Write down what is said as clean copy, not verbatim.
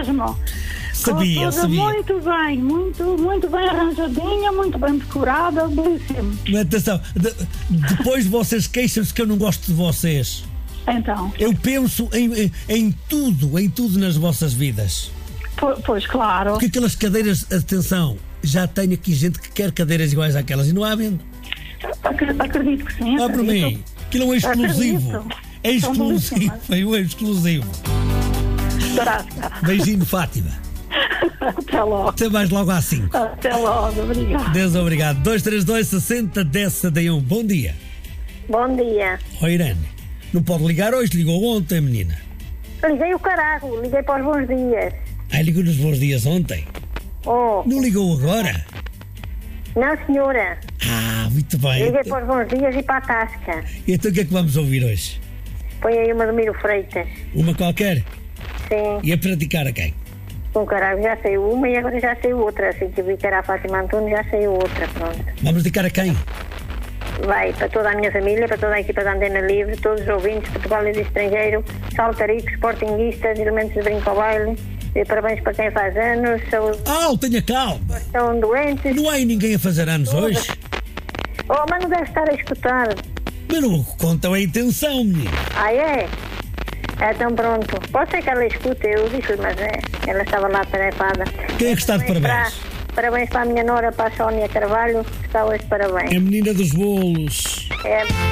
mesmo. Sabia. Muito bem, muito bem arranjadinha, muito bem decorada, belíssimo. Mas atenção, depois vocês queixam-se que eu não gosto de vocês. Então, Eu penso em tudo nas vossas vidas. pois claro. Porque aquelas cadeiras, atenção, já tenho aqui gente que quer cadeiras iguais àquelas e não há venda. Acredito que sim. Não há para mim. Aquilo é um exclusivo. Acredito. É exclusivo. É um exclusivo. Beijinho, Fátima. Até logo. Até mais logo às 5. Até logo, obrigado. Deus obrigado. 232 60 10 71. Bom dia. Bom dia. Ó Irene, não pode ligar hoje, ligou ontem, menina. Liguei o caralho, liguei para os bons dias. Ligou nos bons dias ontem. Oh, Não ligou agora? não senhora. Muito bem. Liguei para os bons dias e para a tasca. Então o que é que vamos ouvir hoje? Põe aí uma do Miro Freitas. Uma qualquer? Sim, E a praticar a quem? com caralho já saiu uma e agora já saiu outra. Assim que vi que era a Fátima Antunes, já saiu outra, pronto. Vamos dedicar a quem? Vai para toda a minha família, para toda a equipa da Antena Livre, todos os ouvintes, Portugal e do estrangeiro, saltaricos, sportinguistas, elementos de brinco ao baile. E parabéns para quem faz anos, Tenha calma. são doentes. Não há aí ninguém a fazer anos hoje. Oh, mas não deve estar a escutar. Mas não contam a intenção, menino. É? Então pronto. Pode ser que ela escute, eu disse, mas ela estava lá tarefada. Quem é que está de parabéns? Parabéns para a minha nora, para a Sónia Carvalho, que está hoje de parabéns. É a menina dos bolos. É.